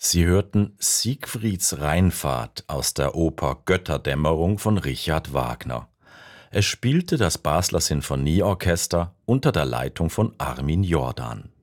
Sie hörten Siegfrieds Rheinfahrt aus der Oper Götterdämmerung von Richard Wagner. Es spielte das Basler Sinfonieorchester unter der Leitung von Armin Jordan.